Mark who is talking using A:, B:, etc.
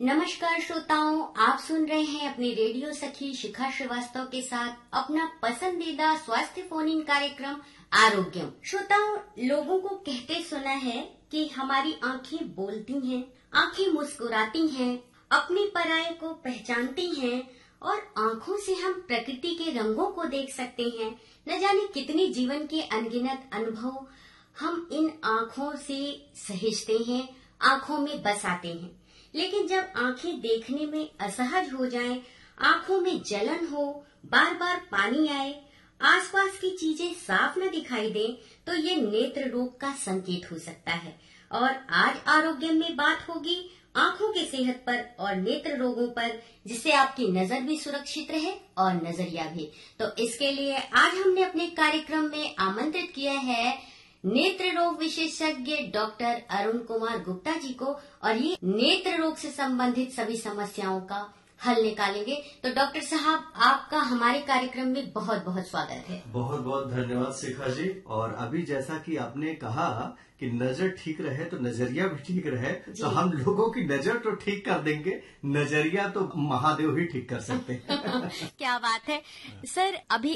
A: नमस्कार श्रोताओं, आप सुन रहे हैं अपनी रेडियो सखी शिखा श्रीवास्तव के साथ अपना पसंदीदा स्वास्थ्य फोन इन कार्यक्रम आरोग्यम। श्रोताओं, लोगों को कहते सुना है कि हमारी आंखें बोलती हैं, आंखें मुस्कुराती हैं, अपने पराये को पहचानती हैं और आंखों से हम प्रकृति के रंगों को देख सकते हैं। न जाने कितने जीवन के अनगिनत अनुभव हम इन आंखों से सहेजते हैं, आंखों में बसाते हैं। लेकिन जब आंखें देखने में असहज हो जाएं, आंखों में जलन हो, बार बार पानी आए, आसपास की चीजें साफ न दिखाई दें, तो ये नेत्र रोग का संकेत हो सकता है। और आज आरोग्य में बात होगी आंखों की सेहत पर और नेत्र रोगों पर, जिससे आपकी नजर भी सुरक्षित रहे और नजरिया भी। तो इसके लिए आज हमने अपने कार्यक्रम में आमंत्रित किया है नेत्र रोग विशेषज्ञ डॉक्टर अरुण कुमार गुप्ता जी को, और ये नेत्र रोग से संबंधित सभी समस्याओं का हल निकालेंगे। तो डॉक्टर साहब, आपका हमारे कार्यक्रम में बहुत बहुत स्वागत है।
B: बहुत बहुत धन्यवाद शिखा जी। और अभी जैसा कि आपने कहा कि नजर ठीक रहे तो नजरिया भी ठीक रहे, तो हम लोगों की नजर तो ठीक कर देंगे, नजरिया तो महादेव ही ठीक कर सकते हैं।
A: क्या बात है सर। अभी